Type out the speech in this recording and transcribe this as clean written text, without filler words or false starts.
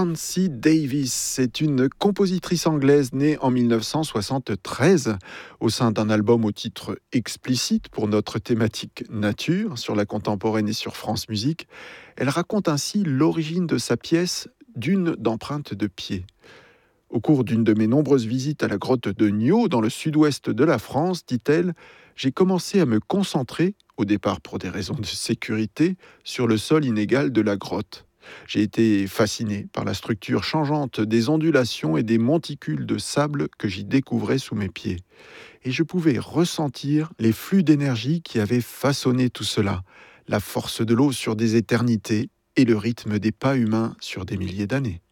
Nancy Davis, c'est une compositrice anglaise née en 1973 au sein d'un album au titre explicite pour notre thématique nature sur la contemporaine et sur France Musique. Elle raconte ainsi l'origine de sa pièce Dune d'empreintes de pied. Au cours d'une de mes nombreuses visites à la grotte de Niaux, dans le sud-ouest de la France, dit-elle, j'ai commencé à me concentrer, au départ pour des raisons de sécurité, sur le sol inégal de la grotte. J'ai été fasciné par la structure changeante des ondulations et des monticules de sable que j'y découvrais sous mes pieds. Et je pouvais ressentir les flux d'énergie qui avaient façonné tout cela, la force de l'eau sur des éternités et le rythme des pas humains sur des milliers d'années.